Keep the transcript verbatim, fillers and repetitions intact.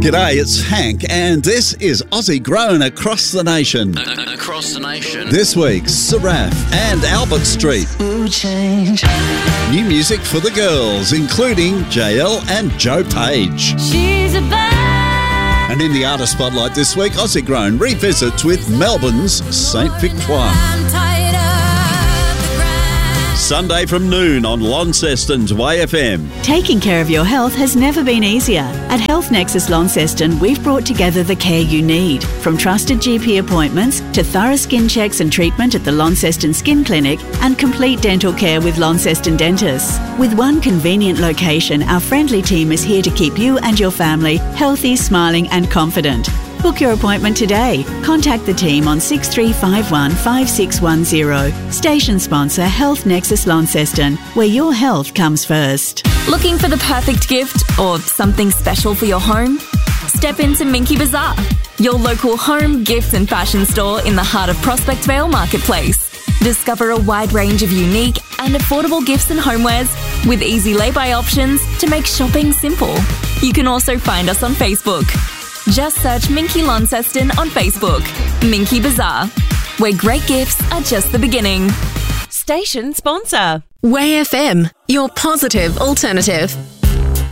G'day, it's Hank, and this is Aussie Grown Across the Nation. Across the Nation. This week, Seraph and Albert Street. Change. New music for the girls, including J L and Joe Page. She's a bad. And in the artist spotlight this week, Aussie Grown revisits with Melbourne's Saint Victoire. I'm tired of the grind. Sunday from noon on Launceston's Y F M. Taking care of your health has never been easier. At Health Nexus Launceston, we've brought together the care you need. From trusted G P appointments to thorough skin checks and treatment at the Launceston Skin Clinic and complete dental care with Launceston Dentists. With one convenient location, our friendly team is here to keep you and your family healthy, smiling and confident. Book your appointment today. Contact the team on six three five one, five six one zero. Station sponsor Health Nexus Launceston, where your health comes first. Looking for the perfect gift or something special for your home? Step into Minky Bazaar, your local home, gifts and fashion store in the heart of Prospect Vale Marketplace. Discover a wide range of unique and affordable gifts and homewares with easy lay-by options to make shopping simple. You can also find us on Facebook. Just search Minky Launceston on Facebook. Minky Bazaar, where great gifts are just the beginning. Station sponsor. Y F M, your positive alternative.